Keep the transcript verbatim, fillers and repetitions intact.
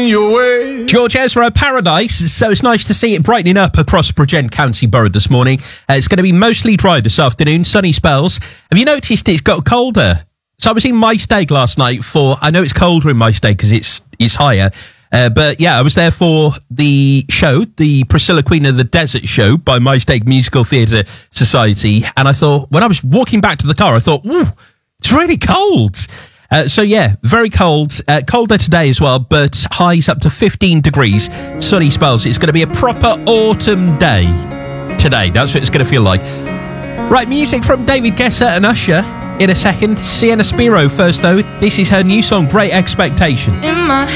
coming your way. George Ezra, Paradise. So it's nice to see it brightening up across Bridgend County Borough this morning. Uh, it's going to be mostly dry this afternoon, sunny spells. Have you noticed it's got colder? So I was in Maesteg last night for, I know it's colder in Maesteg because it's, it's higher. Uh, but yeah, I was there for the show, the Priscilla Queen of the Desert show by Maesteg Musical Theatre Society. And I thought, when I was walking back to the car, I thought, ooh, it's really cold. Uh, so yeah, very cold. Uh, colder today as well, but highs up to fifteen degrees. Sunny spells. It's going to be a proper autumn day today. That's what it's going to feel like. Right, music from David Guetta and Usher in a second. Sienna Spiro first, though. This is her new song, Great Expectation. In my